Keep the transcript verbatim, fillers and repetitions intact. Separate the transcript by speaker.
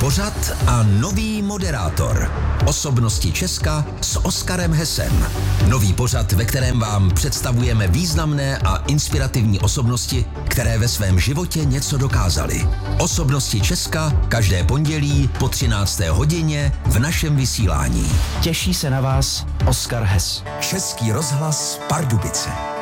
Speaker 1: pořad a nový moderátor. Osobnosti Česka s Oskarem Hessem. Nový pořad, ve kterém vám představujeme významné a inspirativní osobnosti, které ve svém životě něco dokázaly. Osobnosti Česka každé pondělí po třinácté hodině v našem vysílání.
Speaker 2: Těší se na vás Oskar Hess.
Speaker 1: Český rozhlas Pardubice.